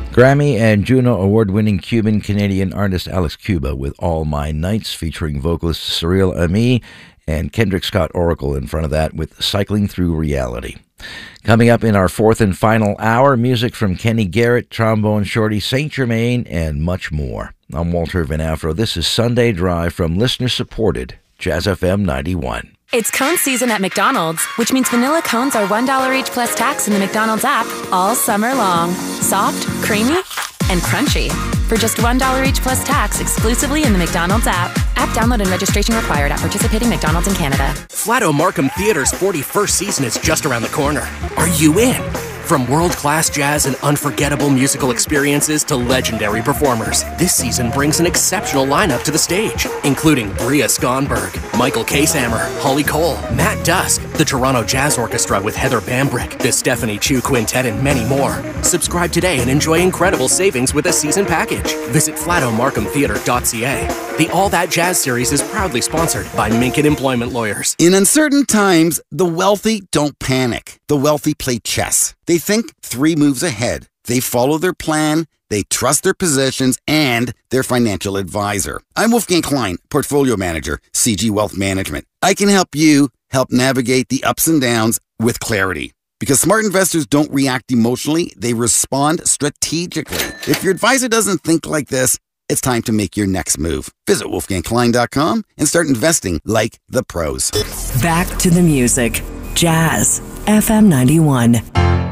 Grammy and Juno award-winning Cuban-Canadian artist Alex Cuba with All My Nights, featuring vocalist Cyril Ami and Kendrick Scott Oracle in front of that with Cycling Through Reality. Coming up in our fourth and final hour, music from Kenny Garrett, Trombone Shorty, Saint Germain, and much more. I'm Walter Van Afro. This is Sunday Drive from listener-supported Jazz FM 91. It's cone season at McDonald's, which means vanilla cones are $1 each plus tax in the McDonald's app all summer long. Soft, creamy, and crunchy. For just $1 each plus tax exclusively in the McDonald's app. App download and registration required at participating McDonald's in Canada. Flato Markham Theater's 41st season is just around the corner. Are you in? From world-class jazz and unforgettable musical experiences to legendary performers, this season brings an exceptional lineup to the stage, including Bria Skonberg, Michael Kasehammer, Holly Cole, Matt Dusk, the Toronto Jazz Orchestra with Heather Bambrick, the Stephanie Chu Quintet, and many more. Subscribe today and enjoy incredible savings with a season package. Visit flatomarkhamtheater.ca. The All That Jazz series is proudly sponsored by Minkin Employment Lawyers. In uncertain times, the wealthy don't panic. The wealthy play chess. They think 3 moves ahead. They follow their plan, they trust their positions, and their financial advisor. I'm Wolfgang Klein, Portfolio Manager, CG Wealth Management. I can help you help navigate the ups and downs with clarity. Because smart investors don't react emotionally, they respond strategically. If your advisor doesn't think like this, it's time to make your next move. Visit wolfgangklein.com and start investing like the pros. Back to the music. Jazz FM 91.